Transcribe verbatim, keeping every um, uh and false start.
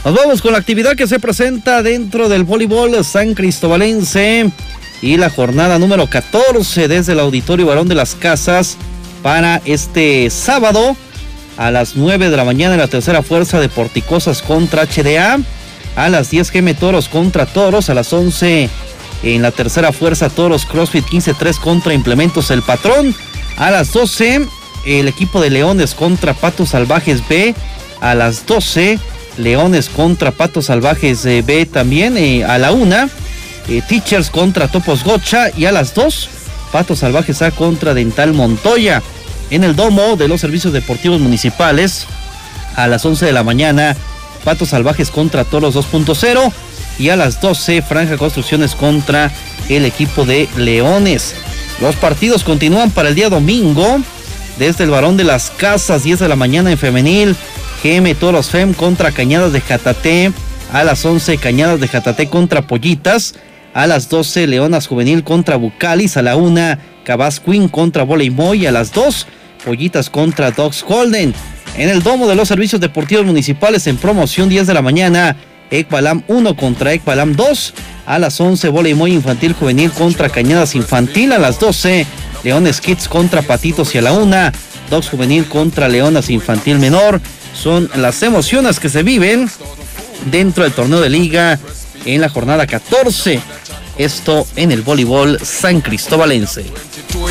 Nos vamos con la actividad que se presenta dentro del voleibol san cristobalense y la jornada número catorce desde el Auditorio Barón de las Casas para este sábado a las nueve de la mañana en la tercera fuerza de Porticosas contra H D A, a las diez G M Toros contra Toros, a las once en la tercera fuerza Toros CrossFit quince tres contra Implementos El Patrón, a las doce el equipo de Leones contra Patos Salvajes B, a las doce Leones contra Patos Salvajes eh, B también, eh, a la una eh, Teachers contra Topos Gocha y a las dos Patos Salvajes A contra Dental Montoya. En el domo de los servicios deportivos municipales a las once de la mañana Patos Salvajes contra Toros dos punto cero y a las doce Franja Construcciones contra el equipo de Leones. Los partidos continúan para el día domingo desde el Barón de las Casas, diez de la mañana en femenil, G M Toros Fem contra Cañadas de Jataté, a las once Cañadas de Jataté contra Pollitas, a las doce Leonas Juvenil contra Bucalis, a la una Cabas Queen contra Voleimoy, a las dos Pollitas contra Dogs Golden. En el domo de los servicios deportivos municipales en promoción, diez de la mañana Ecbalam uno contra Ecbalam dos, a las once Voleimoy Infantil Juvenil contra Cañadas Infantil, a las doce Leones Kids contra Patitos y a la una Dogs Juvenil contra Leonas Infantil Menor. Son las emociones que se viven dentro del torneo de liga en la jornada catorce. Esto en el voleibol san cristobalense.